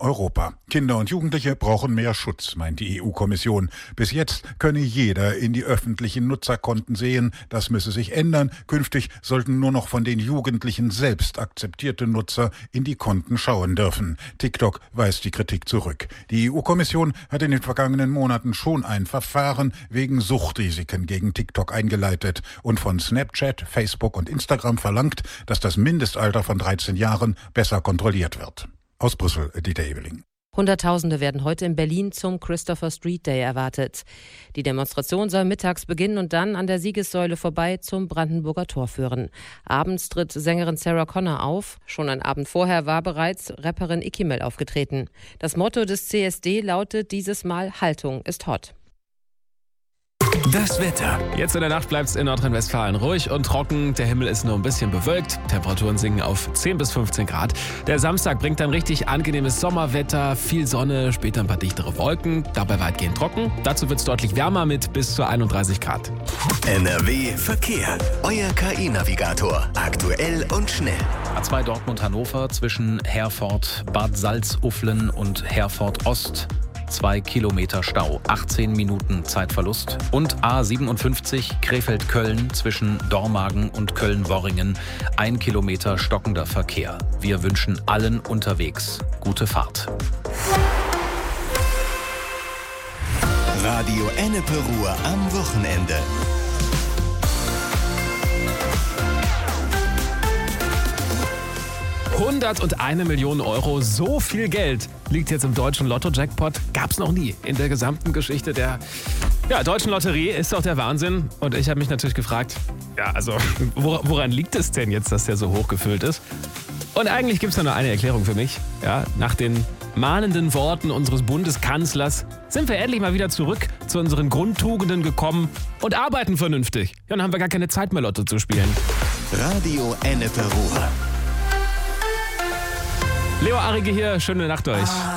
Europa. Kinder und Jugendliche brauchen mehr Schutz, meint die EU-Kommission. Bis jetzt könne jeder in die öffentlichen Nutzerkonten sehen. Das müsse sich ändern. Künftig sollten nur noch von den Jugendlichen selbst akzeptierte Nutzer in die Konten schauen dürfen. TikTok weist die Kritik zurück. Die EU-Kommission hat in den vergangenen Monaten schon ein Verfahren wegen Suchtrisiken gegen TikTok eingeleitet und von Snapchat, Facebook und Instagram verlangt, dass das Mindestalter von 13 Jahren besser kontrolliert wird. Aus Brüssel, Dieter Ebeling. Hunderttausende werden heute in Berlin zum Christopher Street Day erwartet. Die Demonstration soll mittags beginnen und dann an der Siegessäule vorbei zum Brandenburger Tor führen. Abends tritt Sängerin Sarah Connor auf. Schon einen Abend vorher war bereits Rapperin Ikimel aufgetreten. Das Motto des CSD lautet dieses Mal: Haltung ist hot. Das Wetter. Jetzt in der Nacht bleibt es in Nordrhein-Westfalen ruhig und trocken. Der Himmel ist nur ein bisschen bewölkt. Temperaturen sinken auf 10 bis 15 Grad. Der Samstag bringt dann richtig angenehmes Sommerwetter. Viel Sonne, später ein paar dichtere Wolken. Dabei weitgehend trocken. Dazu wird es deutlich wärmer mit bis zu 31 Grad. NRW Verkehr. Euer KI-Navigator. Aktuell und schnell. A2 Dortmund-Hannover zwischen Herford, Bad Salzuflen und Herford Ost. 2 Kilometer Stau, 18 Minuten Zeitverlust. Und A57 Krefeld-Köln zwischen Dormagen und Köln-Worringen. 1 Kilometer stockender Verkehr. Wir wünschen allen unterwegs gute Fahrt. Radio Ennepe Ruhr am Wochenende. €101 Million, so viel Geld liegt jetzt im deutschen Lotto-Jackpot. Gab's noch nie in der gesamten Geschichte der deutschen Lotterie. Ist doch der Wahnsinn. Und ich habe mich natürlich gefragt, woran liegt es denn jetzt, dass der so hochgefüllt ist? Und eigentlich gibt es nur eine Erklärung für mich. Ja, nach den mahnenden Worten unseres Bundeskanzlers sind wir endlich mal wieder zurück zu unseren Grundtugenden gekommen und arbeiten vernünftig. Ja, dann haben wir gar keine Zeit mehr, Lotto zu spielen. Radio Ennepe Ruhr. Leo Arrige hier, schöne Nacht euch.